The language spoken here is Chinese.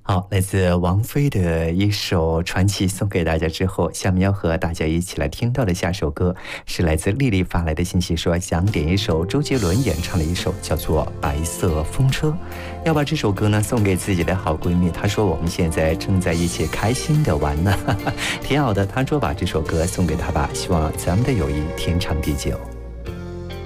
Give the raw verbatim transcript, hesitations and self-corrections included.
好，来自王菲的一首传奇送给大家之后，下面要和大家一起来听到的下首歌是来自丽丽发来的信息，说想点一首周杰伦演唱的一首叫做《白色风车》，要把这首歌呢送给自己的好闺蜜。她说我们现在正在一起开心的玩呢，哈哈，挺好的。她说把这首歌送给她吧，希望咱们的友谊天长地久。